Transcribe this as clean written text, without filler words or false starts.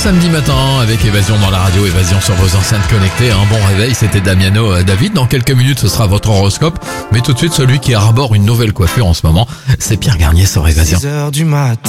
samedi matin avec Évasion dans la radio, Évasion sur vos enceintes connectées. Un bon réveil, c'était Damiano David. Dans quelques minutes, ce sera votre horoscope. Mais tout de suite, celui qui arbore une nouvelle coiffure en ce moment, c'est Pierre Garnier sur Évasion. 6h du matin.